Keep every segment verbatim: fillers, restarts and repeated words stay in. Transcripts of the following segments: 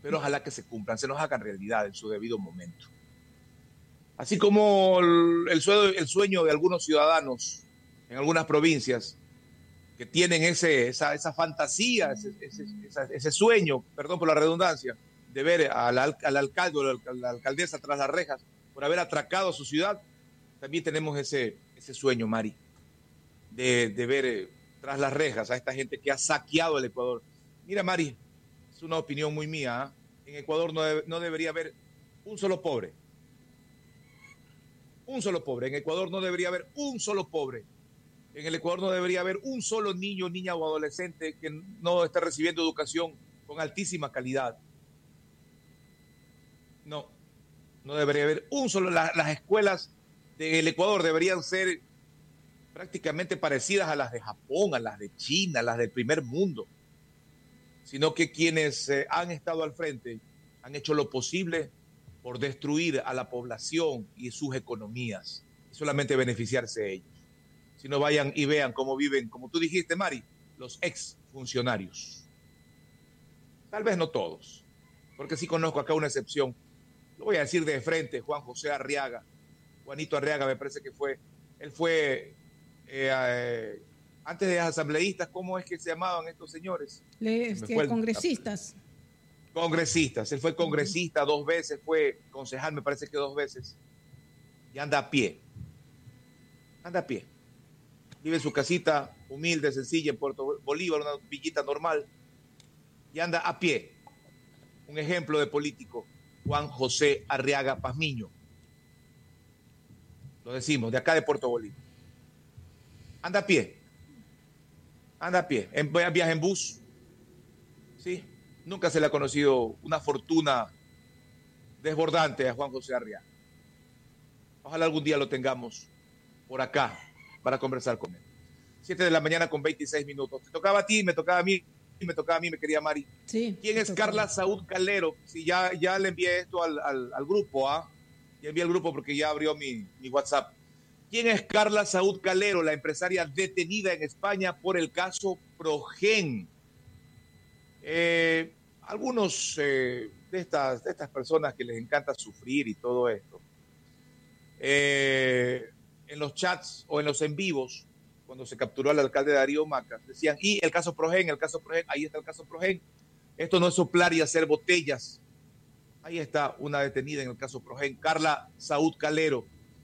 pero ojalá que se cumplan, se nos hagan realidad en su debido momento. Así como el, el, sueño, el sueño de algunos ciudadanos en algunas provincias que tienen ese, esa, esa fantasía, ese, ese, ese, ese sueño, perdón por la redundancia, de ver al, al alcalde o a la alcaldesa tras las rejas por haber atracado a su ciudad, también tenemos ese, ese sueño, Mari, de, de ver eh, tras las rejas a esta gente que ha saqueado el Ecuador. Mira, Mari, es una opinión muy mía, ¿eh? En Ecuador no, debe, no debería haber un solo pobre. Un solo pobre. En Ecuador no debería haber un solo pobre. En el Ecuador no debería haber un solo niño, niña o adolescente que no esté recibiendo educación con altísima calidad. No, no debería haber un solo. La, las escuelas del Ecuador deberían ser prácticamente parecidas a las de Japón, a las de China, a las del primer mundo. Sino que quienes eh, han estado al frente han hecho lo posible por destruir a la población y sus economías, y solamente beneficiarse ellos. Si no, vayan y vean cómo viven, como tú dijiste, Mari, los ex funcionarios. Tal vez no todos, porque sí conozco acá una excepción. Lo voy a decir de frente, Juan José Arriaga. Juanito Arriaga me parece que fue, él fue, eh, eh, antes de asambleístas, ¿cómo es que se llamaban estos señores? Le, me que fue el, congresistas. Congresistas, él fue congresista dos veces, fue concejal, me parece que dos veces, y anda a pie, anda a pie. Vive en su casita humilde, sencilla, en Puerto Bolívar, una villita normal, y anda a pie. Un ejemplo de político, Juan José Arriaga Pazmiño. Lo decimos, de acá de Puerto Bolívar. Anda a pie. Anda a pie. En, viaja en bus. ¿Sí? Nunca se le ha conocido una fortuna desbordante a Juan José Arriaga. Ojalá algún día lo tengamos por acá para conversar con él. Siete de la mañana con veintiséis minutos. Te tocaba a ti, me tocaba a mí, me tocaba a mí, me quería Mari. Sí, ¿Quién es tocaba. Carla Saúd Calero? Si ya, ya le envié esto al, al, al grupo, ¿ah? ¿eh? Ya envié al grupo porque ya abrió mi, mi WhatsApp. ¿Quién es Carla Saúd Calero, la empresaria detenida en España por el caso Progen? Eh, algunos eh, de, estas, de estas personas que les encanta sufrir y todo esto, eh, en los chats o en los en vivos, cuando se capturó al alcalde Darío Macas, decían, y el caso Progen, el caso Progen, ahí está el caso Progen. Esto no es soplar y hacer botellas. Ahí está una detenida en el caso Progen, Carla Saúd Calero.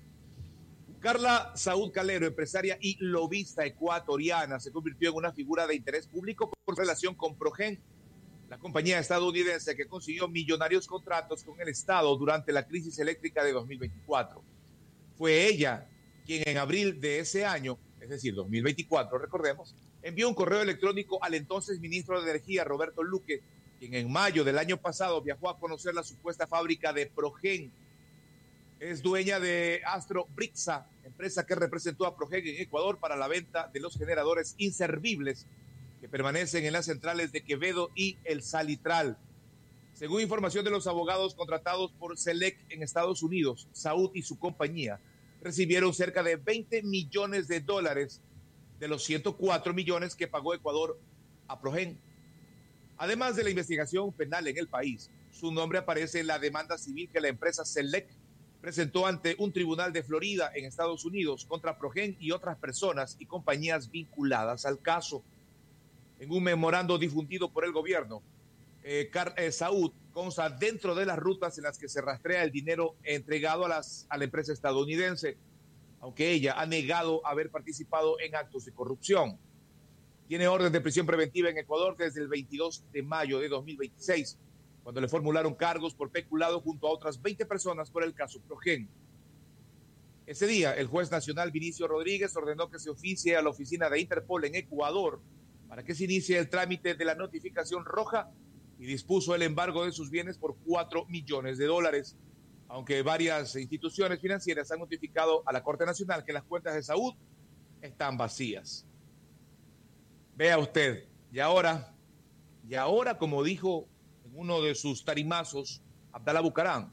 Carla Saúd Calero, empresaria y lobista ecuatoriana, se convirtió en una figura de interés público por relación con Progen, la compañía estadounidense que consiguió millonarios contratos con el Estado durante la crisis eléctrica de dos mil veinticuatro. Fue ella quien en abril de ese año, es decir, dos mil veinticuatro, recordemos, envió un correo electrónico al entonces ministro de Energía, Roberto Luque, quien en mayo del año pasado viajó a conocer la supuesta fábrica de Progen. Es dueña de Astro Brixa, empresa que representó a Progen en Ecuador para la venta de los generadores inservibles que permanecen en las centrales de Quevedo y El Salitral. Según información de los abogados contratados por Select en Estados Unidos, Saúd y su compañía recibieron cerca de veinte millones de dólares de los ciento cuatro millones que pagó Ecuador a Progen. Además de la investigación penal en el país, su nombre aparece en la demanda civil que la empresa Select presentó ante un tribunal de Florida en Estados Unidos contra Progen y otras personas y compañías vinculadas al caso. En un memorando difundido por el gobierno, eh, Car eh, Saúd consta dentro de las rutas en las que se rastrea el dinero entregado a, las, a la empresa estadounidense, aunque ella ha negado haber participado en actos de corrupción. Tiene orden de prisión preventiva en Ecuador desde el veintidós de mayo de dos mil veintiséis, cuando le formularon cargos por peculado junto a otras veinte personas por el caso Progen. Ese día, el juez nacional Vinicio Rodríguez ordenó que se oficie a la oficina de Interpol en Ecuador para que se inicie el trámite de la notificación roja y dispuso el embargo de sus bienes por cuatro millones de dólares, aunque varias instituciones financieras han notificado a la Corte Nacional que las cuentas de Saúd están vacías. Vea usted, y ahora, y ahora, como dijo en uno de sus tarimazos, Abdalá Bucaram,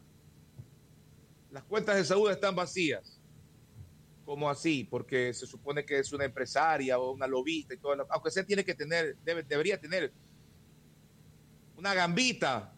las cuentas de Saúd están vacías. ¿Cómo así? Porque se supone que es una empresaria o una lobista y todo, aunque sea tiene que tener, debe, debería tener una gambita